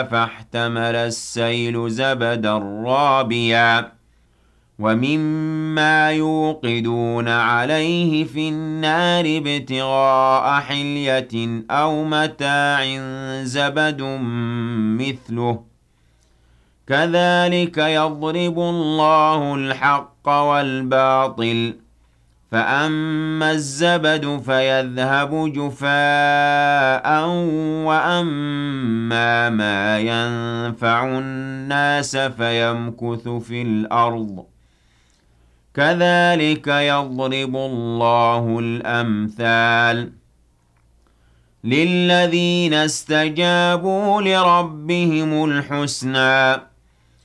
فاحتمل السيل زبدا رابيا ومما يوقدون عليه في النار ابتغاء حلية أو متاع زبد مثله كذلك يضرب الله الحق والباطل فأما الزبد فيذهب جفاء وأما ما ينفع الناس فيمكث في الأرض كذلك يضرب الله الأمثال للذين استجابوا لربهم الحسنى